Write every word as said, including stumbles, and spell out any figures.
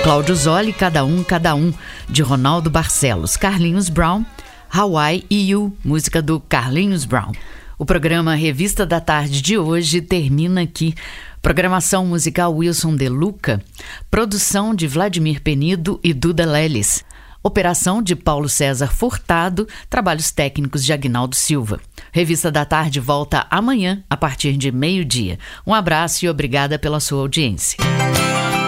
Cláudio Zoli, Cada Um, Cada Um, de Ronaldo Barcelos. Carlinhos Brown, Hawaii e You, música do Carlinhos Brown. O programa Revista da Tarde de hoje termina aqui. Programação musical Wilson De Luca, produção de Vladimir Penido e Duda Leles. Operação de Paulo César Furtado, trabalhos técnicos de Aguinaldo Silva. Revista da Tarde volta amanhã, a partir de meio-dia. Um abraço e obrigada pela sua audiência.